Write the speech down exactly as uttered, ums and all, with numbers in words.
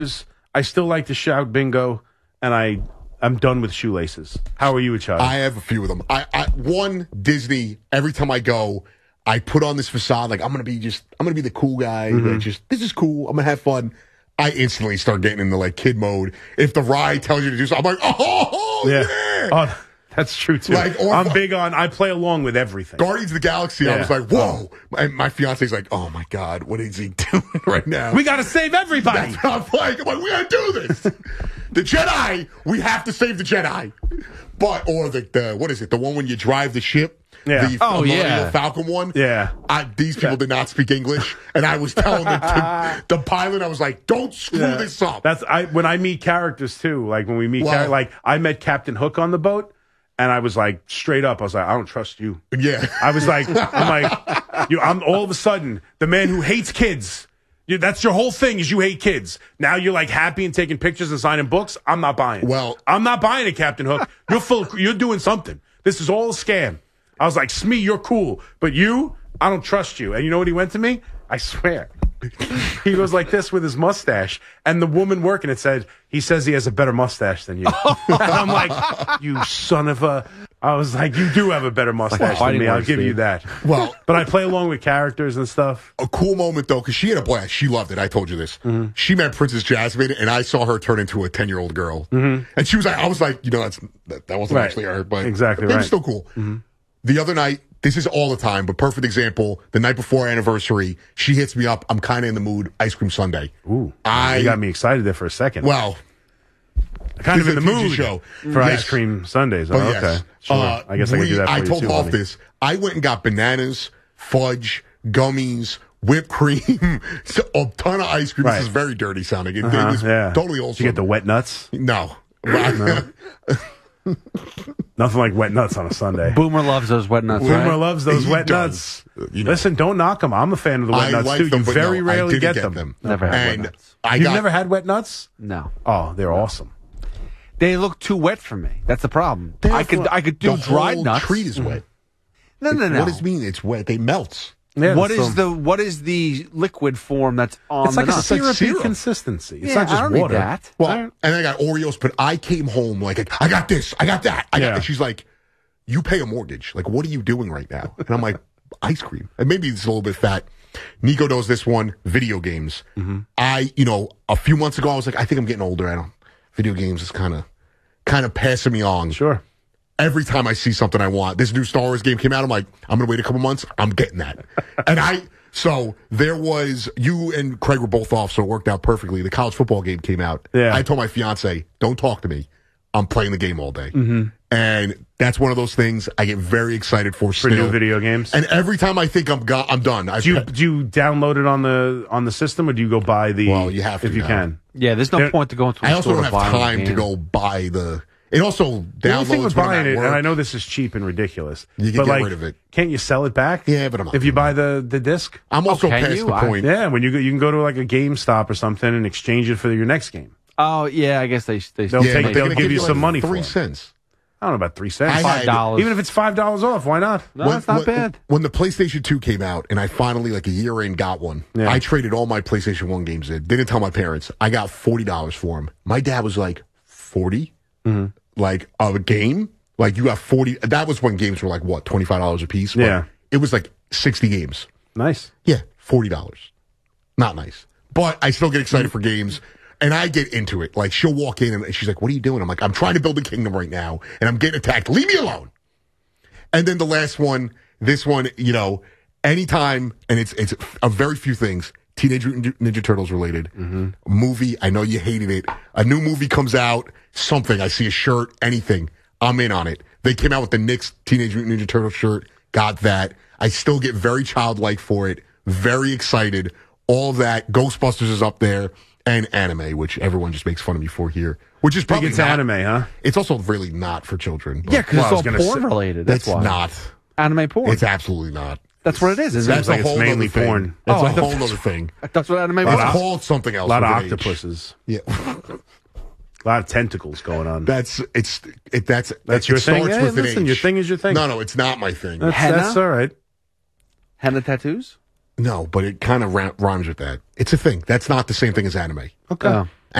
I still like to shout bingo, and I, I'm done with shoelaces. How are you, Chad? I have a few of them. I, I One, Disney, every time I go, I put on this facade, like, I'm going to be just, I'm going to be the cool guy. Mm-hmm. Like, just, this is cool. I'm going to have fun. I instantly start getting into, like, kid mode. If the ride tells you to do something, I'm like, oh, yeah. yeah. Oh, that's true, too. Like, or, I'm big on, I play along with everything. Guardians of the Galaxy, yeah. I was like, whoa. Oh. And my fiance's like, oh, my God, what is he doing right now? We got to save everybody. That's what I'm like. I'm like, we got to do this. The Jedi, we have to save the Jedi. But, or the, the, what is it, the one when you drive the ship? Yeah. The oh, yeah. Falcon one. Yeah. I, these people did not speak English, and I was telling the, the, the pilot, I was like, "Don't screw yeah. this up." That's I when I meet characters too. Like when we meet, well, char- like I met Captain Hook on the boat, and I was like, straight up, I was like, "I don't trust you." Yeah. I was like, I'm like, you. I'm all of a sudden the man who hates kids. You, that's your whole thing is you hate kids. Now you're like happy and taking pictures and signing books. I'm not buying. Well, I'm not buying it, Captain Hook. You're full. Of, you're doing something. This is all a scam. I was like, Smee, you're cool. But you, I don't trust you. And you know what he went to me? I swear. He goes like this with his mustache. And the woman working it said, he says he has a better mustache than you. And I'm like, you son of a... I was like, you do have a better mustache like than me. I'll words, give dude. you that. Well, but I play along with characters and stuff. A cool moment, though, because she had a blast. She loved it. I told you this. Mm-hmm. She met Princess Jasmine, and I saw her turn into a ten-year-old girl. Mm-hmm. And she was like, I was like, you know, that's that, that wasn't right. actually her. But exactly it right. was still cool. Mm-hmm. The other night, this is all the time, but perfect example, the night before our anniversary, she hits me up. I'm kind of in the mood, ice cream sundae. Ooh, I, you got me excited there for a second. Well, kind of in the mood show. for yes. ice cream sundaes. Oh, but yes. okay. Sure. Uh, I guess I we, can do that for I you told too, Hoff honey. this. I went and got bananas, fudge, gummies, whipped cream, so a ton of ice cream. Right. This is very dirty sounding. It, Uh-huh, it was yeah. totally Did awesome. you get the wet nuts? No. no. Nothing like wet nuts on a Sunday. Boomer loves those wet nuts. Boomer right? loves those He wet does. nuts. You know. Listen, don't knock them. I'm a fan of the wet I nuts like too. them, You but very no, I rarely didn't get, them. them. Never had and wet nuts. I You've got, never had wet nuts? No. Oh, they're awesome. They look too wet for me. That's the problem. I could I could do the dried whole nuts. treat is wet. No, no, no. What does it mean? It's wet. They melt. Yeah, What so- is the what is the liquid form that's on It's the like a nuts? syrupy syrup. consistency. It's Yeah, not just I don't need water. that. Well, and I got Oreos, but I came home like, I got this, I got that. I got Yeah. and she's like, you pay a mortgage. Like, what are you doing right now? And I'm like, ice cream. And maybe it's a little bit fat. Nico knows this one, video games. Mm-hmm. I, you know, a few months ago, I was like, I think I'm getting older. I don't, video games is kind of, kind of passing me on. Sure. Every time I see something I want, this new Star Wars game came out, I'm like, I'm going to wait a couple months. I'm getting that. And I, so there was, you and Craig were both off, so it worked out perfectly. The college football game came out. Yeah. I told my fiance, don't talk to me. I'm playing the game all day. Mm-hmm. And that's one of those things I get very excited for For still. new video games. And every time I think I'm go- I'm done. I, do you do you download it on the on the system or do you go buy the? Well, you have to if you now. can. Yeah, there's no There- point to going to a I also store don't to have buy time the to game. go buy the. It also The only thing downloads with when I'm buying at it, work. and I know this is cheap and ridiculous. You can but get like, rid of it. Can't you sell it back? Yeah, but I'm not if you doing buy the the disc. I'm also Oh, can past you? the I- point. Yeah, when you go, you can go to like a GameStop or something and exchange it for your next game. Oh yeah, I guess they they They'll Yeah, take- but they'll they're gonna give you like some money for Three it. cents. I don't know about three cents. I had- five dollars. Even if it's five dollars off, why not? No, that's not when, bad. When the PlayStation two came out, and I finally, like a year in, got one, Yeah. I traded all my PlayStation one games in. Didn't tell my parents. I got forty dollars for them. My dad was like, forty? Mm-hmm. Like, of a game? Like, you got forty. That was when games were like, what, twenty-five dollars a piece? But Yeah. it was like sixty games. Nice. Yeah, forty dollars. Not nice. But I still get excited for games. And I get into it. Like, she'll walk in and she's like, what are you doing? I'm like, I'm trying to build a kingdom right now, and I'm getting attacked. Leave me alone. And then the last one, this one, you know, anytime, and it's it's a very few things, Teenage Mutant Ninja Turtles related. Mm-hmm. Movie, I know you hated it. A new movie comes out, something, I see a shirt, anything, I'm in on it. They came out with the Knicks Teenage Mutant Ninja Turtle shirt, got that. I still get very childlike for it, very excited. All that. Ghostbusters is up there. And anime, which everyone just makes fun of me for here, which is probably Think it's not, anime, huh? It's also really not for children. but Yeah, because Well, I was it's all gonna porn say- related. That's, that's why. not. Anime porn. It's absolutely not. That's what it is. Isn't That's it? like a it's whole mainly other thing. porn. That's Oh, a I whole thought- other thing. That's what anime It's was. called something else. A lot of with an H. octopuses. Yeah, A lot of tentacles going on. that's it's it. That's That's it your thing? starts Hey, with an listen, H. your thing is your thing. No, no, it's not my thing. That's, Henna? that's all right. Henna tattoos? No, but it kind of rhymes with that. It's a thing. That's not the same thing as anime. Okay. Oh.